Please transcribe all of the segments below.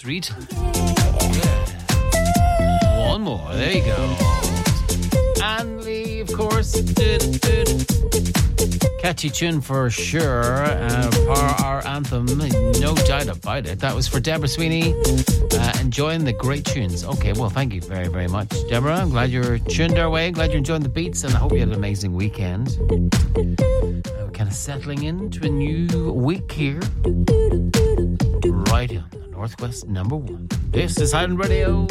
3 times. Yeah. One more. There you go. And Lee, of course. Catchy tune for sure. Our anthem, no doubt about it. That was for Deborah Sweeney. Enjoying the great tunes. Okay, well, thank you very, very much, Deborah. I'm glad you're tuned our way. Glad you're enjoying the beats, and I hope you had an amazing weekend. We're kind of settling into a new week here. Right on the Northwest number 1. This is Highland Radio.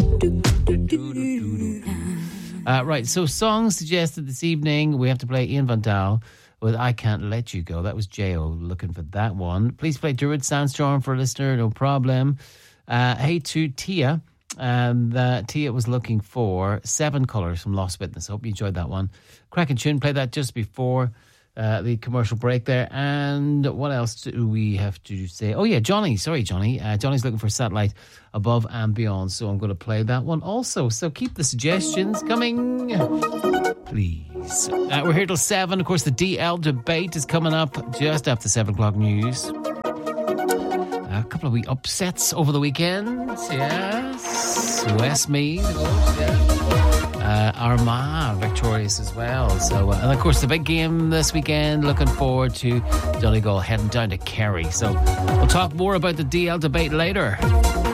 Right, so songs suggested this evening. We have to play Ian Van Dahl with I Can't Let You Go. That was J.O. looking for that one. Please play Druid Sandstorm for a listener, no problem. Hey to Tia. Tia was looking for 7 Colours from Lost Witness. Hope you enjoyed that one. Cracking tune, played that just before the commercial break there. And what else do we have to say? Oh yeah, Johnny. Sorry, Johnny. Johnny's looking for Satellite Above and Beyond, so I'm going to play that one also. So keep the suggestions coming, please. We're here till 7. Of course, the DL debate is coming up just after 7 o'clock news. A couple of wee upsets over the weekend. Yes. Westmeath. Armagh victorious as well. So, and of course, the big game this weekend. Looking forward to Donegal heading down to Kerry. So, we'll talk more about the DL debate later.